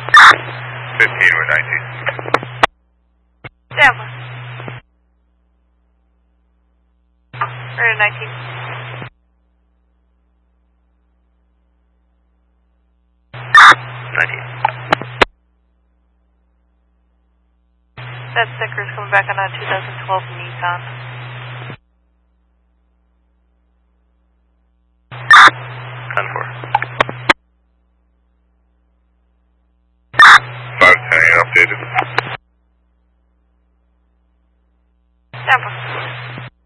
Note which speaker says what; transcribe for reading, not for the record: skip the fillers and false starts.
Speaker 1: 15 with 19.
Speaker 2: Tampa. Or 19. That sticker's coming back on a 2012 Nissan.